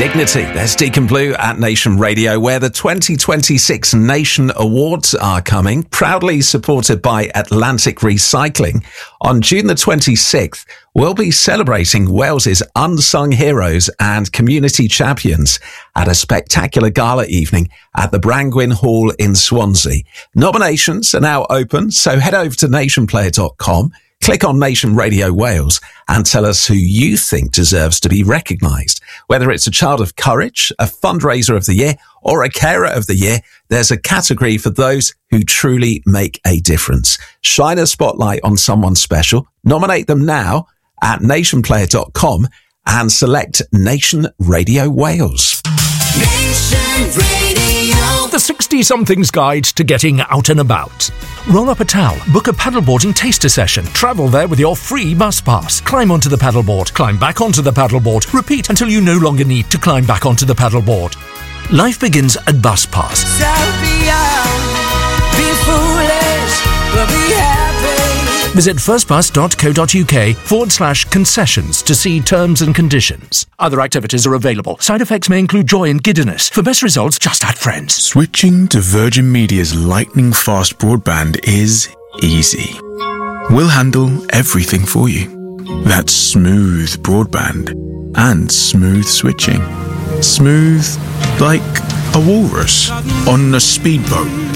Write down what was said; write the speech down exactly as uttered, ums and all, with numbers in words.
Dignity. There's Deacon Blue at Nation Radio, where the twenty twenty-six Nation Awards are coming, proudly supported by Atlantic Recycling. On June the twenty-sixth, we'll be celebrating Wales's unsung heroes and community champions at a spectacular gala evening at the Brangwyn Hall in Swansea. Nominations are now open, so head over to nation player dot com. Click on Nation Radio Wales and tell us who you think deserves to be recognised. Whether it's a Child of Courage, a Fundraiser of the Year, or a Carer of the Year, there's a category for those who truly make a difference. Shine a spotlight on someone special. Nominate them now at nation player dot com and select Nation Radio Wales. Nation Radio. The sixty-somethings guide to getting out and about. Roll up a towel, book a paddleboarding taster session, travel there with your free bus pass, climb onto the paddleboard, climb back onto the paddleboard, repeat until you no longer need to climb back onto the paddleboard. Life begins at Bus Pass. So be young, be foolish, but be happy. Visit firstbus.co.uk forward slash concessions to see terms and conditions. Other activities are available. Side effects may include joy and giddiness. For best results, just add friends. Switching to Virgin Media's lightning-fast broadband is easy. We'll handle everything for you. That's smooth broadband and smooth switching. Smooth like a walrus on a speedboat.